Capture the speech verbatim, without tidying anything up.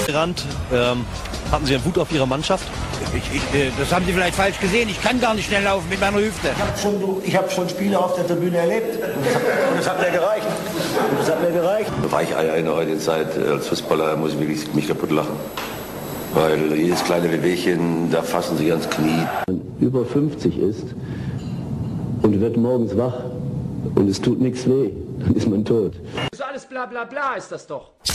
Rand, ähm, hatten Sie einen Wut auf Ihre Mannschaft? Ich, ich, das haben Sie vielleicht falsch gesehen. Ich kann gar nicht schnell laufen mit meiner Hüfte. Ich habe schon, ich hab schon Spiele auf der Tribüne erlebt. Und das, hat, und das hat mir gereicht. Und das hat mir gereicht. Weicheier in der heutigen Zeit als Fußballer muss ich wirklich mich kaputt lachen. Weil jedes kleine Wehwehchen, da fassen sie ans Knie. Wenn man über fünfzig ist und wird morgens wach und es tut nichts weh, dann ist man tot. So alles bla bla bla ist das doch.